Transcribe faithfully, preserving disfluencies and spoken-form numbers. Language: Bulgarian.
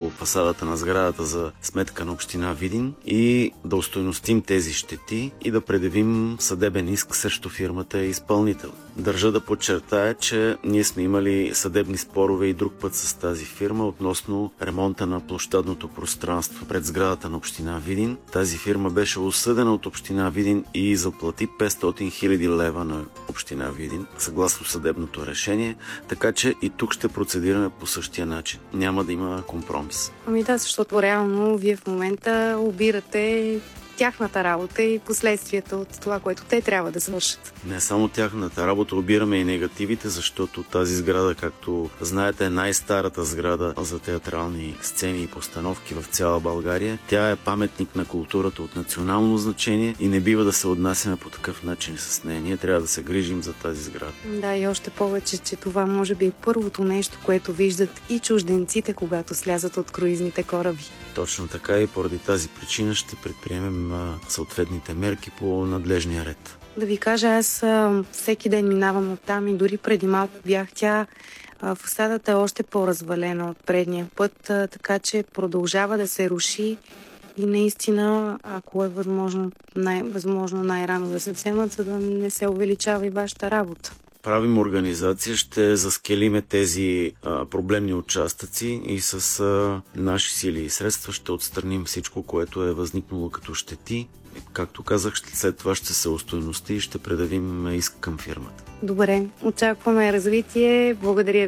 върху фасадата на сградата за сметка на община Видин и да устойностим тези щети и да предявим съдебен иск срещу фирмата и изпълнител. Държа да подчертая, че ние сме имали съдебни спорове и друг път с тази фирма относно ремонта на площадното пространство пред сградата на община Видин. Тази фирма беше осъдена от община Видин и заплати петстотин хиляди лева на община Видин, съгласно съдебното решение, така че и тук ще процедираме по същия начин. Няма да има компромис. Ами да, защото реално вие в момента обирате тяхната работа и последствията от това, което те трябва да свършат. Не само тяхната работа, обираме и негативите, защото тази сграда, както знаете, е най-старата сграда за театрални сцени и постановки в цяла България. Тя е паметник на културата от национално значение и не бива да се отнасяме по такъв начин с нея. Ние трябва да се грижим за тази сграда. Да, и още повече, че това може би е първото нещо, което виждат и чужденците, когато слязат от круизните кораби. Точно така и поради тази причина ще предприемем съответните мерки по надлежния ред. Да ви кажа, аз а, всеки ден минавам оттам и дори преди малко бях. Тя а, фасадата е още по-развалена от предния път, а, така че продължава да се руши и наистина, ако е възможно, най- възможно най-рано да се вземат, за да не се увеличава и вашата работа. Правим организация, ще заскелиме тези а, проблемни участъци и с а, наши сили и средства ще отстраним всичко, което е възникнало като щети. Както казах, след това ще се устойности и ще предавим иск към фирмата. Добре, очакваме развитие. Благодаря ви.